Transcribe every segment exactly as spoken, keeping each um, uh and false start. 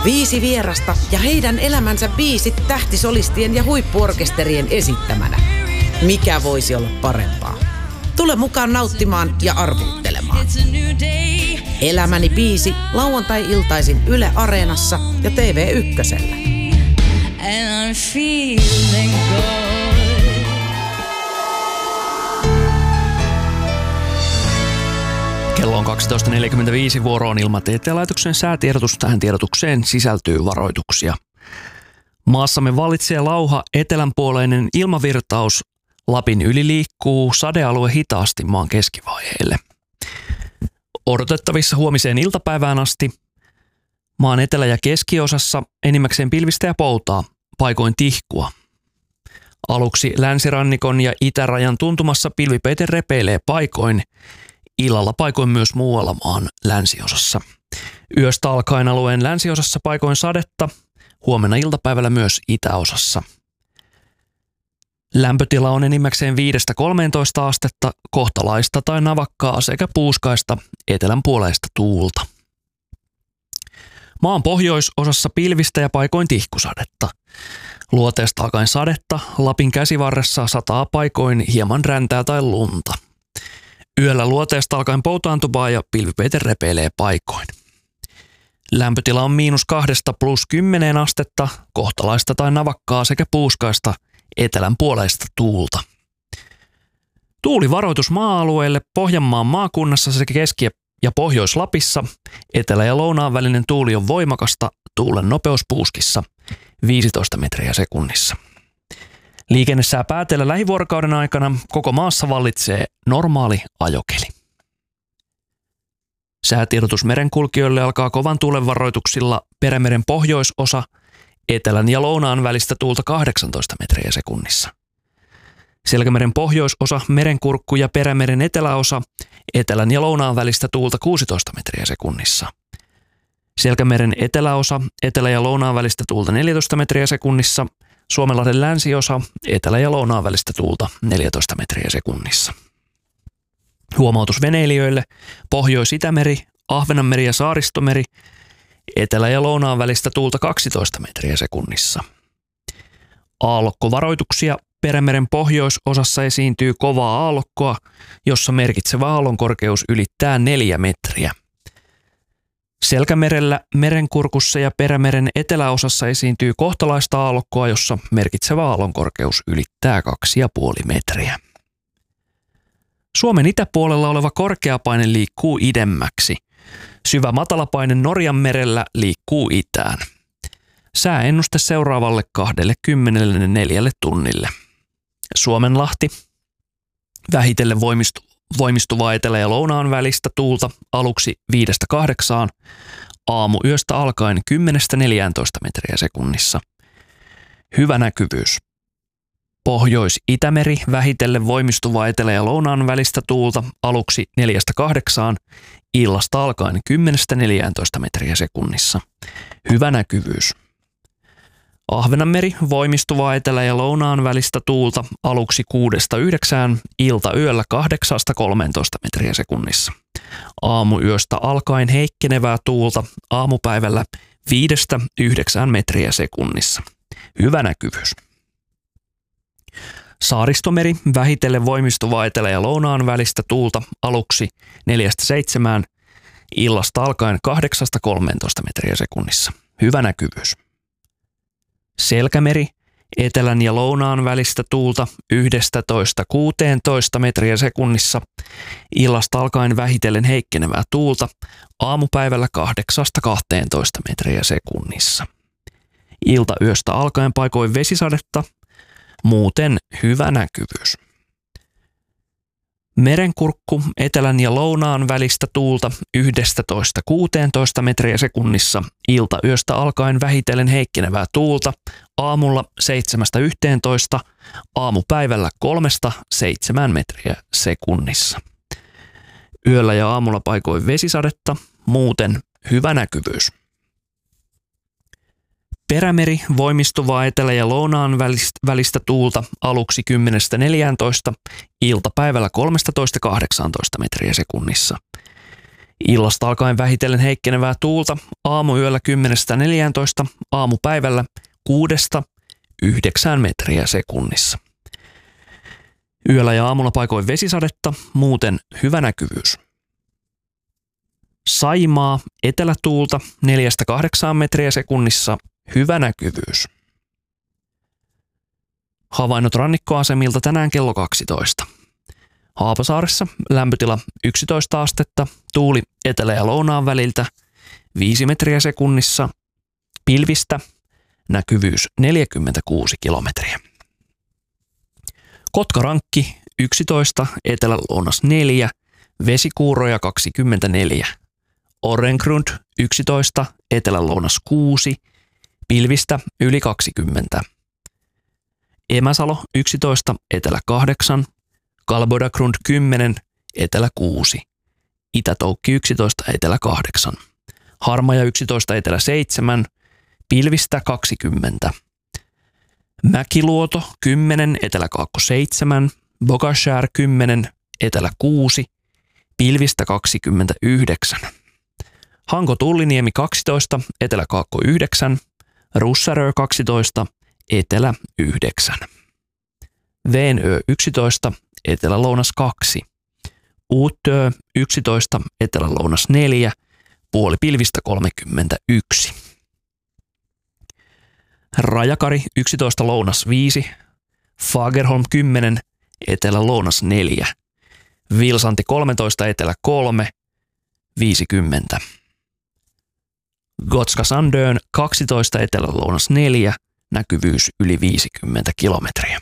Viisi vierasta ja heidän elämänsä biisit tähtisolistien ja huippuorkesterien esittämänä. Mikä voisi olla parempaa? Tule mukaan nauttimaan ja arvuuttelemaan. Elämäni biisi lauantai-iltaisin Yle Areenassa ja T V Ykkösellä. And I'm feeling good. Kello on kaksitoista neljäkymmentäviisi, vuoroon Ilmatieteen laitoksen säätiedotus. Tähän tiedotukseen sisältyy varoituksia. Maassamme vallitsee lauha etelänpuoleinen ilmavirtaus. Lapin yli liikkuu sadealue hitaasti maan keskivaiheille. Odotettavissa huomiseen iltapäivään asti maan etelä- ja keskiosassa enimmäkseen pilvistä ja poutaa, paikoin tihkua. Aluksi länsirannikon ja itärajan tuntumassa pilvipeite repeilee paikoin, illalla paikoin myös muualla maan länsiosassa. Yöstä alkaen alueen länsiosassa paikoin sadetta, huomenna iltapäivällä myös itäosassa. Lämpötila on enimmäkseen viidestä kolmeentoista astetta, kohtalaista tai navakkaa sekä puuskaista etelänpuoleista tuulta. Maan pohjoisosassa pilvistä ja paikoin tihkusadetta. Luoteesta alkaen sadetta, Lapin käsivarressa sataa paikoin hieman räntää tai lunta. Yöllä luoteesta alkaen poutaantuvaa ja pilvipeite repeilee paikoin. Lämpötila on miinus kahdesta plus kymmeneen astetta, kohtalaista tai navakkaa sekä puuskaista etelänpuoleista tuulta. Tuulivaroitus maa-alueelle Pohjanmaan maakunnassa sekä Keski- ja Pohjois-Lapissa. Etelä- ja lounaan välinen tuuli on voimakasta, tuulen nopeus puuskissa viisitoista metriä sekunnissa. Liikennesää päätellä lähivuorokauden aikana koko maassa vallitsee normaali ajokeli. Säätiedotus merenkulkijoille alkaa kovan tuulen varoituksilla Perämeren pohjoisosa, etelän ja lounaan välistä tuulta kahdeksantoista metriä sekunnissa. Selkämeren pohjoisosa, Merenkurkku ja Perämeren eteläosa, etelän ja lounaan välistä tuulta kuusitoista metriä sekunnissa. Selkämeren eteläosa, etelä- ja lounaan välistä tuulta neljätoista metriä sekunnissa. Suomenlahden länsiosa, etelä- ja lounaan välistä tuulta neljätoista metriä sekunnissa. Huomautus veneilijöille: Pohjois-Itämeri, Ahvenanmeri ja Saaristomeri, etelä- ja lounaan välistä tuulta kaksitoista metriä sekunnissa. Aallokkovaroituksia: Perämeren pohjoisosassa esiintyy kovaa aallokkoa, jossa merkitsevä aallonkorkeus ylittää neljä metriä. Selkämerellä, Merenkurkussa ja Perämeren eteläosassa esiintyy kohtalaista aallokkoa, jossa merkitsevä aallonkorkeus ylittää kaksi ja puoli metriä. Suomen itäpuolella oleva korkeapaine liikkuu idemmäksi. Syvä matalapaine Norjan merellä liikkuu itään. Sääennuste seuraavalle kaksikymmentäneljä tunnille. Suomenlahti. Vähitellen voimistu, voimistuvaa etelä- ja lounaan välistä tuulta aluksi viidestä kahdeksaan, aamuyöstä alkaen kymmenestä neljääntoista metriä sekunnissa. Hyvä näkyvyys. Pohjois-Itämeri vähitellen voimistuvaa etelä- ja lounaan välistä tuulta aluksi neljästä kahdeksaan, illasta alkaen kymmenestä neljääntoista metriä sekunnissa. Hyvä näkyvyys. Ahvenanmeri voimistuvaa etelä- ja lounaan välistä tuulta aluksi kuudesta yhdeksään, ilta yöllä kahdeksasta kolmeentoista metriä sekunnissa. Aamuyöstä alkaen heikkenevää tuulta aamupäivällä viidestä yhdeksään metriä sekunnissa. Hyvä näkyvyys. Saaristomeri vähitellen voimistuvaa etelä- ja lounaan välistä tuulta aluksi neljästä seitsemään, illasta alkaen kahdeksasta kolmeentoista metriä sekunnissa. Hyvä näkyvyys. Selkämeri etelän ja lounaan välistä tuulta yhdestätoista kuuteentoista metriä sekunnissa, illasta alkaen vähitellen heikkenevää tuulta aamupäivällä kahdeksasta kahteentoista metriä sekunnissa. Iltayöstä alkaen paikoin vesisadetta, muuten hyvä näkyvyys. Merenkurkku etelän ja lounaan välistä tuulta yhdestätoista kuuteentoista metriä sekunnissa, iltayöstä alkaen vähitellen heikkenevää tuulta aamulla seitsemästä yhteentoista, aamupäivällä kolmesta seitsemään metriä sekunnissa. Yöllä ja aamulla paikoin vesisadetta, muuten hyvä näkyvyys. Perämeri voimistuvaa etelä- ja lounaan välistä tuulta aluksi kymmenestä neljääntoista, iltapäivällä kolmetoista kahdeksantoista metriä sekunnissa. Illasta alkaen vähitellen heikkenevää tuulta aamuyöllä kymmenestä neljääntoista, aamupäivällä kuudesta yhdeksään metriä sekunnissa. Yöllä ja aamulla paikoin vesisadetta, muuten hyvä näkyvyys. Saimaa, etelätuulta neljästä kahdeksaan metriä sekunnissa, hyvä näkyvyys. Havainnot rannikkoasemilta tänään kello kaksitoista. Haapasaaressa lämpötila yksitoista astetta, tuuli etelä- ja lounaan väliltä viisi metriä sekunnissa, pilvistä, näkyvyys neljäkymmentäkuusi kilometriä. Kotkarankki yksitoista, etelä-lounas neljä, vesikuuroja kaksikymmentäneljä. Orrengrund yksitoista, etelä-lounas kuusi, pilvistä yli kaksikymmentä. Emäsalo yksitoista, etelä kahdeksan, Kalbodagrund kymmenen, etelä kuusi, Itätoukki yksitoista, etelä kahdeksan, Harmaja yksitoista, etelä seitsemän, pilvistä kaksikymmentä. Mäkiluoto kymmenen, etelä-kaakko seitsemän, Bogashär kymmenen, etelä kuusi, pilvistä kaksikymmentäyhdeksän. Hanko-Tulliniemi kaksitoista, etelä-kaakko yhdeksän, Russarö kaksitoista, etelä yhdeksän. Veenö yksitoista, etelä-lounas kaksi, Uutö yksitoista, etelä-lounas neljä, puoli pilvistä kolmekymmentäyksi. Rajakari yksitoista, lounas viisi, Fagerholm kymmenen, etelä-lounas neljä, Vilsanti kolmetoista, etelä kolme, viisikymmentä. Gotska Sandön kaksitoista, etelä-lounas neljä, näkyvyys yli viisikymmentä kilometriä.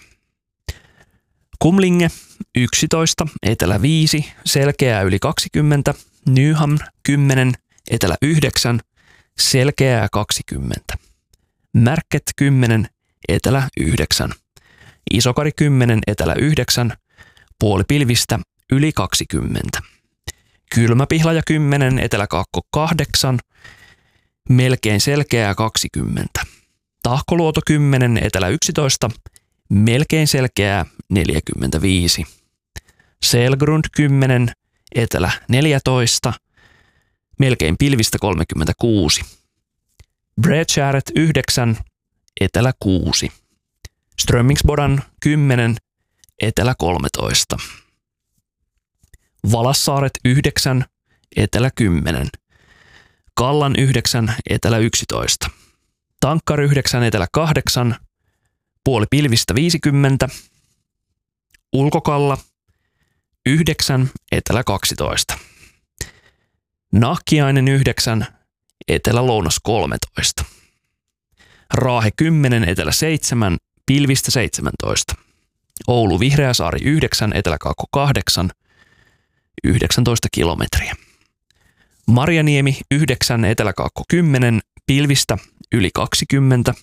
Kumlinge yksitoista, etelä viisi, selkeää yli kaksikymmentä, Nyhamn kymmenen, etelä yhdeksän, selkeää kaksikymmentä. Märket kymmenen, etelä yhdeksän, Isokari kymmenen, etelä yhdeksän, puoli pilvistä yli kaksikymmentä. Kylmäpihlaja kymmenen, etelä-kaakko kahdeksan, melkein selkeää kaksikymmentä. Tahkoluoto kymmenen, etelä yksitoista, melkein selkeää neljäkymmentäviisi. Selgrund kymmenen, etelä neljätoista, melkein pilvistä kolmekymmentäkuusi. Bredskäret yhdeksän, etelä kuusi. Strömmingsbodan kymmenen, etelä kolmetoista. Valassaaret yhdeksän, etelä kymmenen. Kallan yhdeksän, etelä yksitoista. Tankkar yhdeksän, etelä kahdeksan, puoli pilvistä viisikymmentä. Ulkokalla yhdeksän, etelä kaksitoista. Nahkiainen yhdeksän, etelä lounas kolmetoista. Raahe kymmenen, etelä seitsemän, pilvistä seitsemäntoista. Oulu Vihreäsaari yhdeksän, etelä-kaakko kahdeksan, yhdeksäntoista kilometriä. Marjaniemi yhdeksän, etelä-kaakko kymmenen, pilvistä yli kaksikymmentä.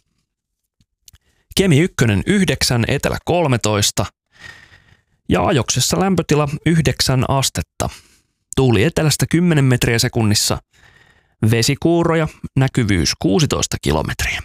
Kemi ykkönen yhdeksän, etelä kolmetoista. Ja Ajoksessa lämpötila yhdeksän astetta. Tuuli etelästä kymmenen metriä sekunnissa. Vesikuuroja, näkyvyys kuusitoista kilometriä.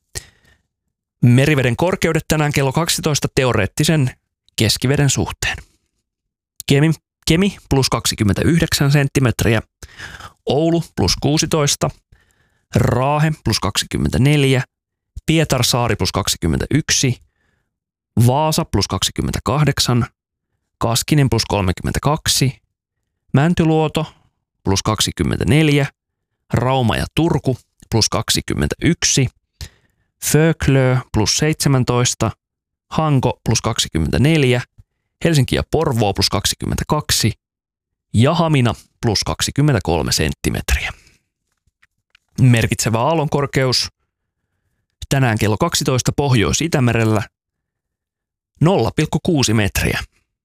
Meriveden korkeudet tänään kello kaksitoista teoreettisen keskiveden suhteen. Kemi, Kemi plus kaksikymmentäyhdeksän senttimetriä, Oulu plus kuusitoista, Raahe plus kaksikymmentäneljä, Pietarsaari plus kaksikymmentäyksi, Vaasa plus kaksikymmentäkahdeksan, Kaskinen plus kolmekymmentäkaksi, Mäntyluoto plus kaksikymmentäneljä, Rauma ja Turku plus kaksikymmentäyksi, Föklö plus seitsemäntoista, Hanko plus kaksikymmentäneljä, Helsinki ja Porvoo plus kaksikymmentäkaksi ja Hamina plus kaksikymmentäkolme senttimetriä. Merkitsevä aallonkorkeus tänään kello kaksitoista Pohjois-Itämerellä nolla pilkku kuusi metriä.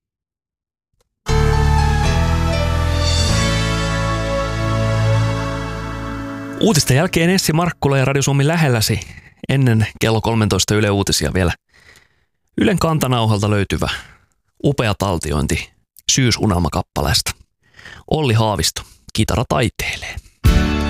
Uutisten jälkeen Essi Markkula ja Radio Suomi lähelläsi ennen kello kolmetoista Yle Uutisia vielä Ylen kantanauhalta löytyvä upea taltiointi syysunelmakappaleesta. Olli Haavisto, kitara taiteilee.